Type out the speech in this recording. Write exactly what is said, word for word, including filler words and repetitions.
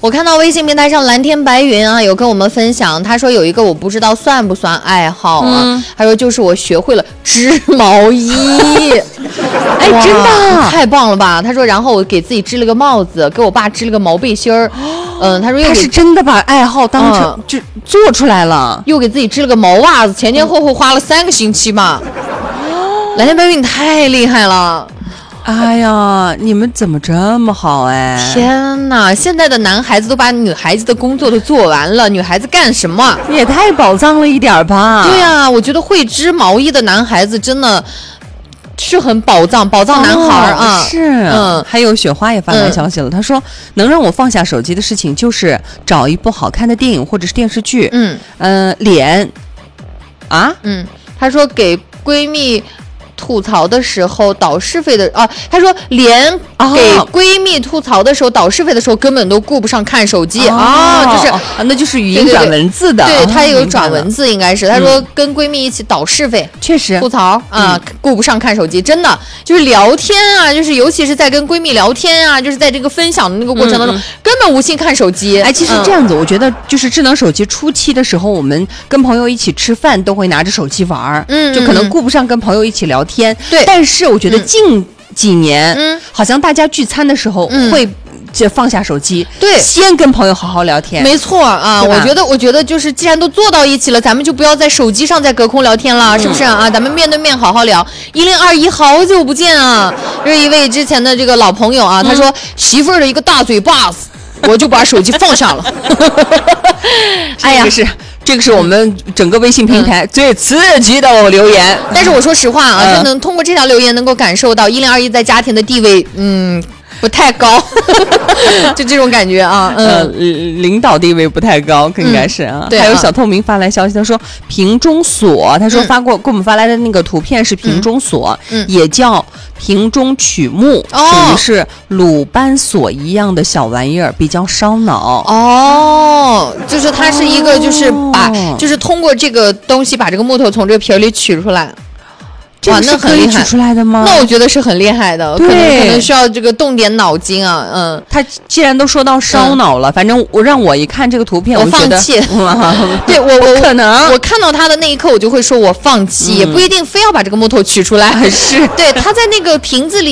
我看到微信平台上蓝天白云啊，有跟我们分享，他说有一个我不知道算不算爱好啊，嗯、他说就是我学会了织毛衣， 哎，真的太棒了吧？他说，然后我给自己织了个帽子，给我爸织了个毛背心儿，嗯，他说他是真的把爱好当成、嗯、就做出来了， 又给自己织了个毛袜子，前前后后花了三个星期嘛。蓝天白云，你太厉害了！ 哎呀，你们怎么这么好哎？ 天哪，现在的男孩子都把女孩子的工作都做完了，女孩子干什么？ 你也太宝藏了一点吧？ 对啊，我觉得会织毛衣的男孩子真的是很宝藏，宝藏男孩、哦、啊！ 是，嗯，还有雪花也发来消息了，他、嗯、说能让我放下手机的事情就是找一部好看的电影或者是电视剧。嗯，呃，脸啊， 嗯，他说给闺蜜吐槽的时候导是非的啊，他说连给闺蜜吐槽的时候导是非的时候根本都顾不上看手机啊、哦哦，就是、 啊、那就是语音转文字的， 对，他也有转文字，应该是、嗯、他说跟闺蜜一起导是非， 确实吐槽啊、嗯，顾不上看手机，真的就是聊天啊，就是尤其是在跟闺蜜聊天啊，就是在这个分享的那个过程当中，嗯嗯、根本无心看手机。 哎，其实这样子、嗯，我觉得就是智能手机初期的时候，我们跟朋友一起吃饭都会拿着手机玩，嗯，就可能顾不上跟朋友一起聊天。 对， 但是我觉得近几年，嗯，好像大家聚餐的时候会就放下手机， 对， 先跟朋友好好聊天。 没错啊，我觉得，我觉得就是既然都坐到一起了，咱们就不要在手机上再隔空聊天了，嗯、是不是啊？咱们面对面好好聊。一零二一，好久不见啊！这是一位之前的这个老朋友啊，他说、嗯、媳妇儿的一个大嘴巴子，我就把手机放下了。 哎呀，是。这个是我们整个微信平台最刺激的留言、嗯、 但是我说实话啊、嗯、就能通过这条留言能够感受到一零二一在家庭的地位嗯不太高就这种感觉啊，嗯、呃， 领导地位不太高，应该是啊。 嗯、对啊， 还有小透明发来消息，他说瓶中锁，他说发过、嗯、给我们发来的那个图片是瓶中锁，嗯，也叫瓶中曲目，属、哦、于是鲁班锁一样的小玩意儿，比较烧脑。 哦，就是它是一个，就是把、哦，就是通过这个东西把这个木头从这个皮里取出来。 哇，那很厉害，取出来的吗？ 那我觉得是很厉害的，可能可能需要这个动点脑筋啊。嗯， 他既然都说到烧脑了，嗯、反正我让我一看这个图片， 我放弃。对我我可能我看到他的那一刻，我就会说我放弃，嗯、也不一定非要把这个木头取出来。 是， 对，他在那个瓶子里。